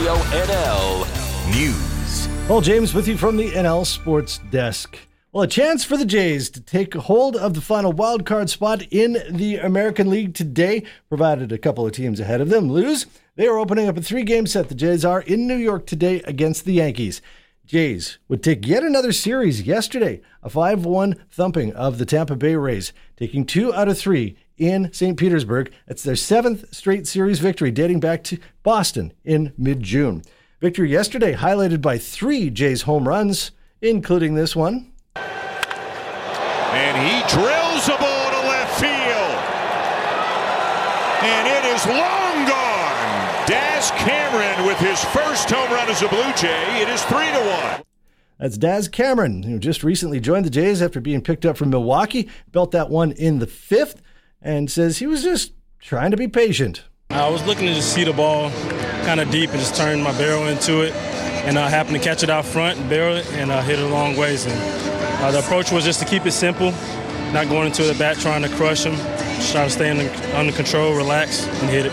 Radio NL News. Well, James with you from the NL Sports Desk. Well, a chance for the Jays to take hold of the final wild card spot in the American League today, provided a couple of teams ahead of them lose. They are opening up a 3-game set. The Jays are in New York today against the Yankees. Jays would take yet another series yesterday, a 5-1 thumping of the Tampa Bay Rays, taking 2 out of 3 in St. Petersburg. It's their 7th straight series victory dating back to Boston in mid-June. Victory yesterday highlighted by 3 Jays home runs, including this one. And he drills the ball to left field. And it is long gone. Daz Cameron with his first home run as a Blue Jay. It is 3-1. That's Daz Cameron, who just recently joined the Jays after being picked up from Milwaukee. Built that one in the 5th and says he was just trying to be patient. I was looking to just see the ball kind of deep and just turn my barrel into it. And I happened to catch it out front and barrel it and hit it a long ways. And the approach was just to keep it simple, not going into the bat trying to crush him, just trying to stay under control, relax, and hit it.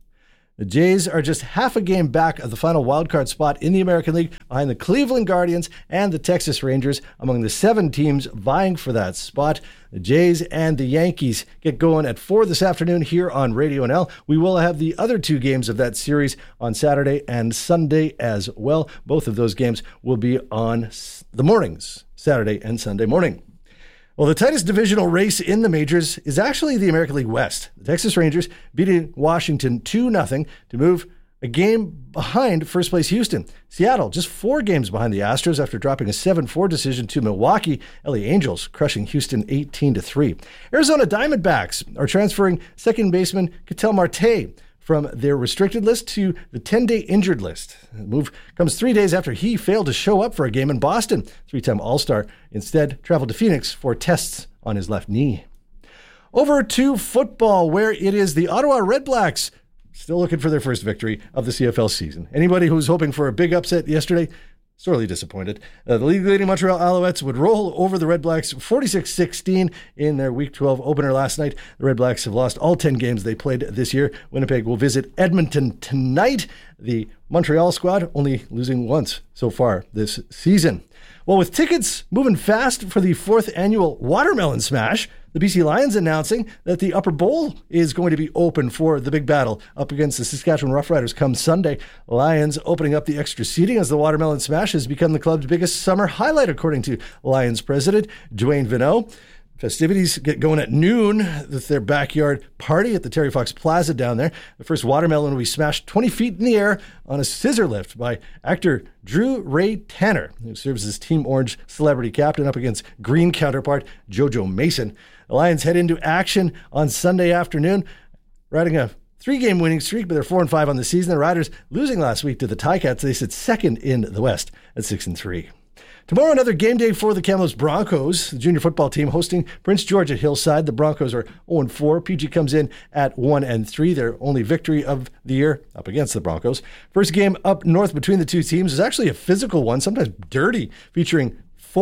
The Jays are just half a game back of the final wildcard spot in the American League behind the Cleveland Guardians and the Texas Rangers among the 7 teams vying for that spot. The Jays and the Yankees get going at 4 this afternoon here on Radio NL. We will have the other 2 games of that series on Saturday and Sunday as well. Both of those games will be on the mornings, Saturday and Sunday morning. Well, the tightest divisional race in the majors is actually the American League West. The Texas Rangers beating Washington 2-0 to move a game behind first place Houston. Seattle just 4 games behind the Astros after dropping a 7-4 decision to Milwaukee. LA Angels crushing Houston 18-3. Arizona Diamondbacks are transferring second baseman Ketel Marte from their restricted list to the 10-day injured list. The move comes 3 days after he failed to show up for a game in Boston. 3-time All-Star instead traveled to Phoenix for tests on his left knee. Over to football, where it is the Ottawa Redblacks still looking for their first victory of the CFL season. Anybody who was hoping for a big upset yesterday, sorely disappointed. The league-leading Montreal Alouettes would roll over the Red Blacks 46-16 in their Week 12 opener last night. The Red Blacks have lost all 10 games they played this year. Winnipeg will visit Edmonton tonight. The Montreal squad only losing once so far this season. Well, with tickets moving fast for the 4th annual Watermelon Smash, the BC Lions announcing that the Upper Bowl is going to be open for the big battle up against the Saskatchewan Roughriders come Sunday. Lions opening up the extra seating as the Watermelon Smash has become the club's biggest summer highlight, according to Lions president Dwayne Vineau. Festivities get going at noon with their backyard party at the Terry Fox Plaza down there. The first watermelon will be smashed 20 feet in the air on a scissor lift by actor Drew Ray Tanner, who serves as Team Orange celebrity captain up against Green counterpart Jojo Mason. The Lions head into action on Sunday afternoon, riding a 3-game winning streak, but they're 4-5 on the season. The Riders losing last week to the Ticats. They sit second in the West at 6-3. Tomorrow, another game day for the Kamloops Broncos. The junior football team hosting Prince George at Hillside. The Broncos are 0-4. PG comes in at 1-3. Their only victory of the year up against the Broncos. First game up north between the two teams is actually a physical one, sometimes dirty, featuring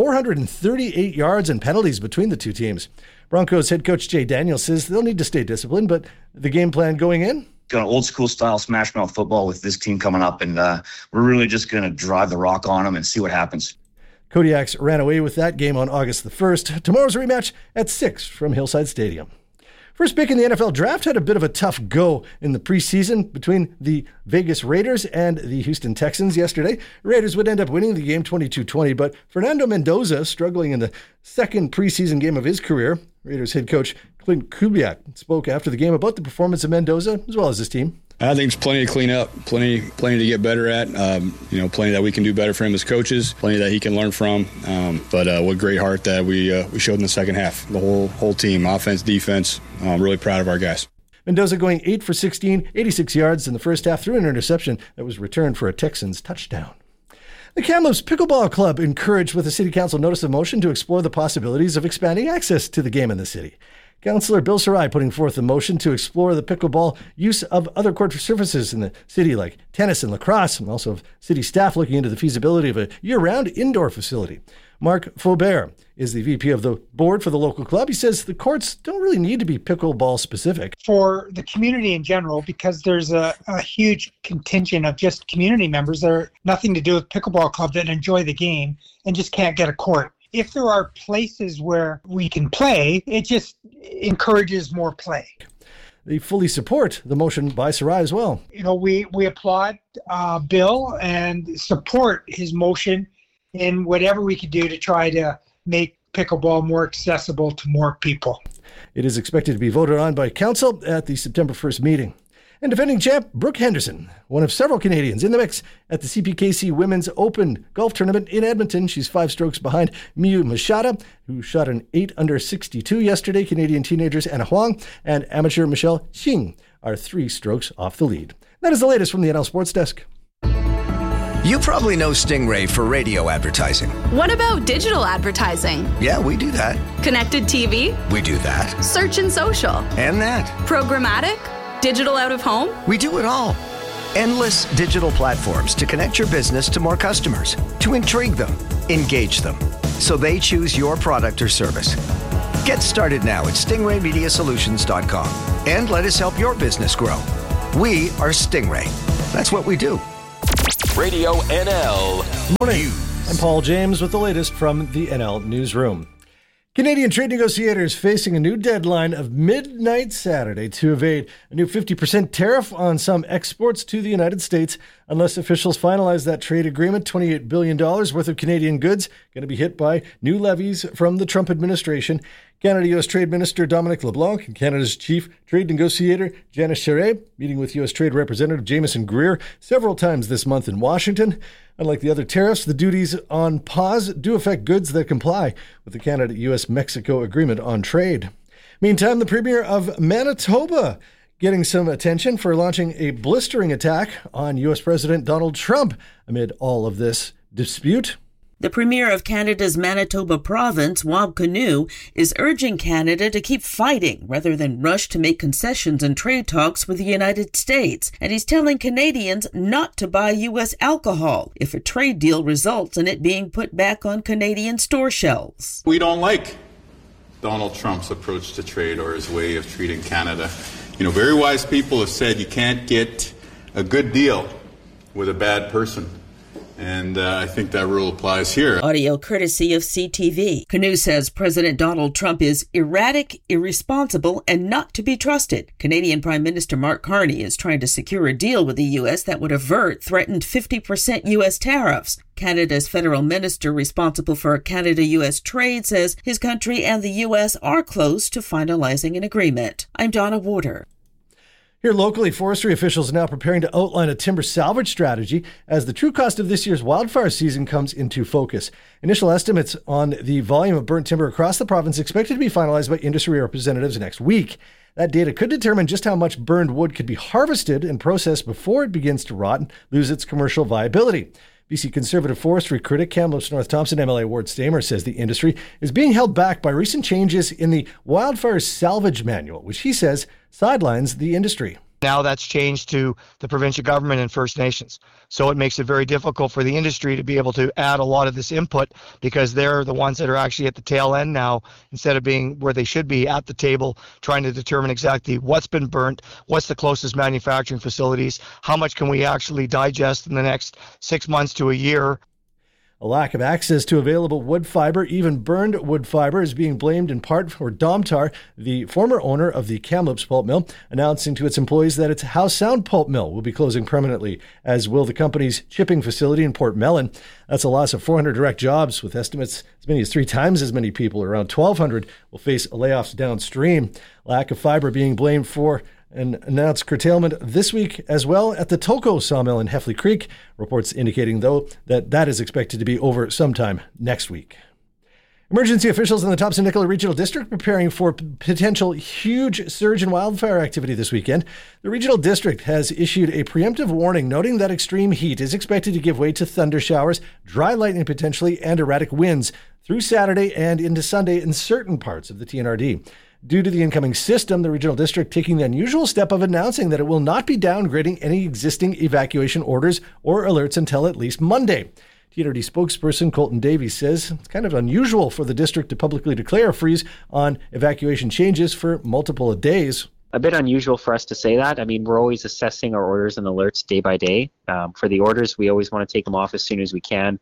438 yards and penalties between the two teams. Broncos head coach Jay Daniels says they'll need to stay disciplined, but the game plan going in? Got an old school style smash mouth football with this team coming up, and we're really just going to drive the rock on them and see what happens. Kodiaks ran away with that game on August the 1st. Tomorrow's rematch at 6 from Hillside Stadium. First pick in the NFL draft had a bit of a tough go in the preseason between the Vegas Raiders and the Houston Texans yesterday. The Raiders would end up winning the game 22-20, but Fernando Mendoza struggling in the second preseason game of his career. Raiders head coach Clint Kubiak spoke after the game about the performance of Mendoza as well as his team. I think it's plenty to clean up, plenty to get better at. Plenty that we can do better for him as coaches, plenty that he can learn from. But what great heart that we showed in the second half. The whole team, offense, defense. Really proud of our guys. Mendoza going 8 for 16, 86 yards in the first half through an interception that was returned for a Texans touchdown. The Kamloops Pickleball Club encouraged with a City Council notice of motion to explore the possibilities of expanding access to the game in the city. Councillor Bill Sarai putting forth a motion to explore the pickleball use of other court surfaces in the city like tennis and lacrosse, and also city staff looking into the feasibility of a year-round indoor facility. Mark Faubert is the VP of the board for the local club. He says the courts don't really need to be pickleball specific. For the community in general, because there's a huge contingent of just community members that are nothing to do with pickleball club that enjoy the game and just can't get a court. If there are places where we can play, it just encourages more play. They fully support the motion by Sarai as well. You know, we applaud Bill and support his motion in whatever we could do to try to make pickleball more accessible to more people. It is expected to be voted on by council at the September 1st meeting. And defending champ Brooke Henderson, one of several Canadians in the mix at the CPKC Women's Open Golf Tournament in Edmonton. She's 5 strokes behind Miyu Machada, who shot an 8 under 62 yesterday. Canadian teenagers Anna Huang and amateur Michelle Xing are 3 strokes off the lead. That is the latest from the NL Sports Desk. You probably know Stingray for radio advertising. What about digital advertising? Yeah, we do that. Connected TV? We do that. Search and social? And that. Programmatic? Digital out of home? We do it all. Endless digital platforms to connect your business to more customers, to intrigue them, engage them, so they choose your product or service. Get started now at stingraymediasolutions.com and let us help your business grow. We are Stingray. That's what we do. Radio NL Morning. News. I'm Paul James with the latest from the NL Newsroom. Canadian trade negotiators facing a new deadline of midnight Saturday to evade a new 50% tariff on some exports to the United States. Unless officials finalize that trade agreement, $28 billion worth of Canadian goods going to be hit by new levies from the Trump administration. Canada-U.S. Trade Minister Dominic LeBlanc and Canada's chief trade negotiator Janice Charest meeting with U.S. Trade Representative Jameson Greer several times this month in Washington. Unlike the other tariffs, the duties on pause do affect goods that comply with the Canada-U.S.-Mexico Agreement on Trade. Meantime, the Premier of Manitoba getting some attention for launching a blistering attack on U.S. President Donald Trump amid all of this dispute. The Premier of Canada's Manitoba province, Wab Kinew, is urging Canada to keep fighting rather than rush to make concessions in trade talks with the United States. And he's telling Canadians not to buy U.S. alcohol if a trade deal results in it being put back on Canadian store shelves. We don't like Donald Trump's approach to trade or his way of treating Canada. You know, very wise people have said you can't get a good deal with a bad person. And I think that rule applies here. Audio courtesy of CTV. Kinew says President Donald Trump is erratic, irresponsible, and not to be trusted. Canadian Prime Minister Mark Carney is trying to secure a deal with the U.S. that would avert threatened 50% U.S. tariffs. Canada's federal minister responsible for Canada-U.S. trade says his country and the U.S. are close to finalizing an agreement. I'm Donna Warder. Here locally, forestry officials are now preparing to outline a timber salvage strategy as the true cost of this year's wildfire season comes into focus. Initial estimates on the volume of burnt timber across the province expected to be finalized by industry representatives next week. That data could determine just how much burned wood could be harvested and processed before it begins to rot and lose its commercial viability. BC Conservative forestry critic Kamloops North Thompson MLA Ward Stamer says the industry is being held back by recent changes in the Wildfire Salvage Manual, which he says sidelines the industry. Now that's changed to the provincial government and First Nations. So it makes it very difficult for the industry to be able to add a lot of this input because they're the ones that are actually at the tail end now instead of being where they should be at the table trying to determine exactly what's been burnt, what's the closest manufacturing facilities, how much can we actually digest in the next 6 months to a year. A lack of access to available wood fiber, even burned wood fiber, is being blamed in part for Domtar, the former owner of the Kamloops pulp mill, announcing to its employees that its Howe Sound pulp mill will be closing permanently, as will the company's chipping facility in Port Mellon. That's a loss of 400 direct jobs, with estimates as many as 3 times as many people, around 1,200, will face layoffs downstream. Lack of fiber being blamed for an announced curtailment this week as well at the Toko sawmill in Heffley Creek. Reports indicating, though, that is expected to be over sometime next week. Emergency officials in the Thompson-Nicola Regional District preparing for potential huge surge in wildfire activity this weekend. The Regional District has issued a preemptive warning noting that extreme heat is expected to give way to thunder showers, dry lightning potentially, and erratic winds through Saturday and into Sunday in certain parts of the TNRD. Due to the incoming system, the regional district taking the unusual step of announcing that it will not be downgrading any existing evacuation orders or alerts until at least Monday. TRD spokesperson Colton Davies says it's kind of unusual for the district to publicly declare a freeze on evacuation changes for multiple days. A bit unusual for us to say that. I mean, we're always assessing our orders and alerts day by day. For the orders, we always want to take them off as soon as we can.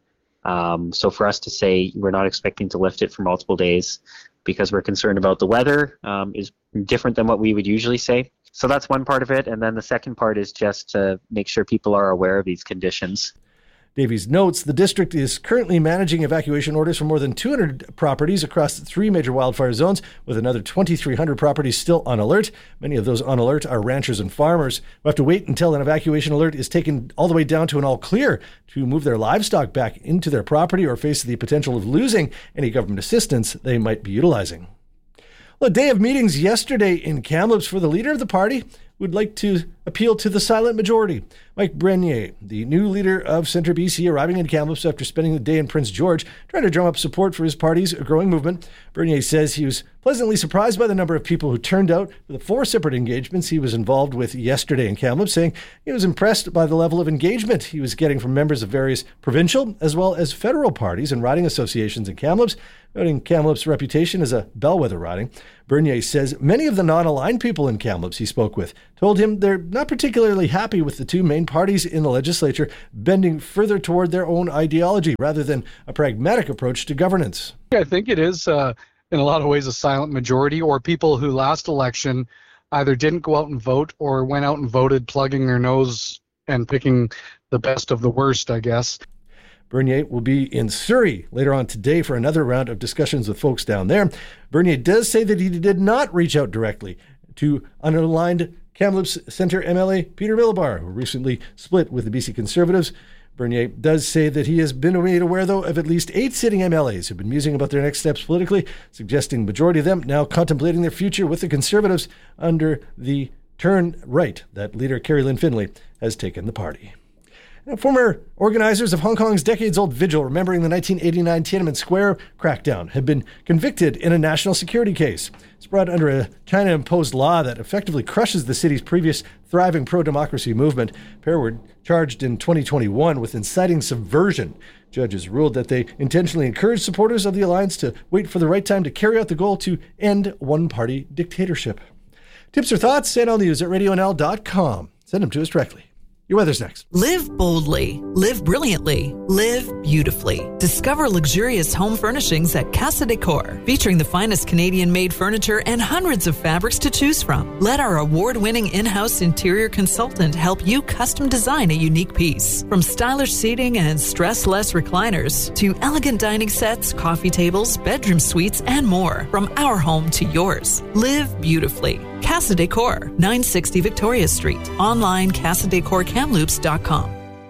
So for us to say we're not expecting to lift it for multiple days because we're concerned about the weather is different than what we would usually say. So that's one part of it. And then the second part is just to make sure people are aware of these conditions. Davies notes the district is currently managing evacuation orders for more than 200 properties across 3 major wildfire zones, with another 2,300 properties still on alert. Many of those on alert are ranchers and farmers who have to wait until an evacuation alert is taken all the way down to an all clear to move their livestock back into their property or face the potential of losing any government assistance they might be utilizing. Well, a day of meetings yesterday in Kamloops for the leader of the party would like to appeal to the silent majority. Mike Bernier, the new leader of Centre BC, arriving in Kamloops after spending the day in Prince George, trying to drum up support for his party's growing movement. Bernier says he was pleasantly surprised by the number of people who turned out for the 4 separate engagements he was involved with yesterday in Kamloops, saying he was impressed by the level of engagement he was getting from members of various provincial as well as federal parties and riding associations in Kamloops, noting Kamloops' reputation as a bellwether riding. Bernier says many of the non-aligned people in Kamloops he spoke with told him they're not particularly happy with the 2 main parties in the legislature bending further toward their own ideology rather than a pragmatic approach to governance. I think it is, in a lot of ways, a silent majority, or people who last election either didn't go out and vote or went out and voted plugging their nose and picking the best of the worst, I guess. Bernier will be in Surrey later on today for another round of discussions with folks down there. Bernier does say that he did not reach out directly to unaligned Kamloops Centre MLA Peter Millibar, who recently split with the BC Conservatives. Bernier does say that he has been made aware, though, of at least 8 sitting MLAs who've been musing about their next steps politically, suggesting the majority of them now contemplating their future with the Conservatives under the turn right that leader Carrie Lynn Finlay has taken the party. Now, former organizers of Hong Kong's decades-old vigil remembering the 1989 Tiananmen Square crackdown have been convicted in a national security case. It's brought under a China-imposed law that effectively crushes the city's previous thriving pro-democracy movement. Pair were charged in 2021 with inciting subversion. Judges ruled that they intentionally encouraged supporters of the alliance to wait for the right time to carry out the goal to end one-party dictatorship. Tips or thoughts? NL News at RadioNL.com. Send them to us directly. Your weather's next. Live boldly, live brilliantly, live beautifully. Discover luxurious home furnishings at Casa Decor, featuring the finest Canadian-made furniture and hundreds of fabrics to choose from. Let our award-winning in-house interior consultant help you custom design a unique piece. From stylish seating and stress-less recliners to elegant dining sets, coffee tables, bedroom suites, and more. From our home to yours. Live beautifully. Casa Decor, 960 Victoria Street. Online, CasaDecorKamloops.com.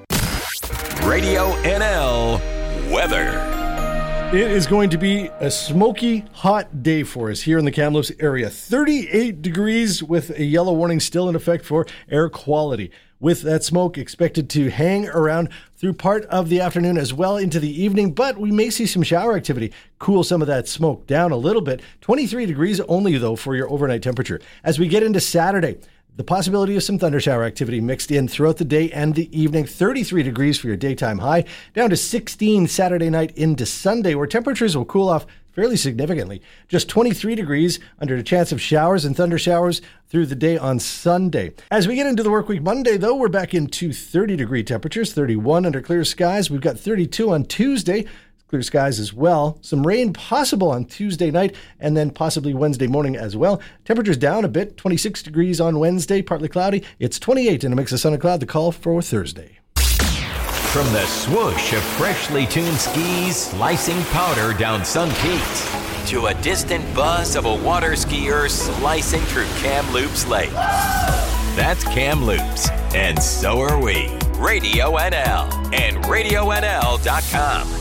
Radio NL weather. It is going to be a smoky, hot day for us here in the Kamloops area. 38 degrees with a yellow warning still in effect for air quality. With that smoke expected to hang around through part of the afternoon as well into the evening, but we may see some shower activity cool some of that smoke down a little bit. 23 degrees only, though, for your overnight temperature. As we get into Saturday, the possibility of some thundershower activity mixed in throughout the day and the evening. 33 degrees for your daytime high, down to 16 Saturday night into Sunday, where temperatures will cool off fairly significantly. Just 23 degrees under a chance of showers and thunder showers through the day on Sunday. As we get into the work week Monday, though, we're back into 30-degree temperatures, 31 under clear skies. We've got 32 on Tuesday. Clear skies as well. Some rain possible on Tuesday night and then possibly Wednesday morning as well. Temperatures down a bit, 26 degrees on Wednesday, partly cloudy. It's 28 in a mix of sun and cloud, the call for Thursday. From the swoosh of freshly tuned skis slicing powder down Sun Peaks to a distant buzz of a water skier slicing through Kamloops Lake. That's Kamloops, and so are we. Radio NL and RadioNL.com.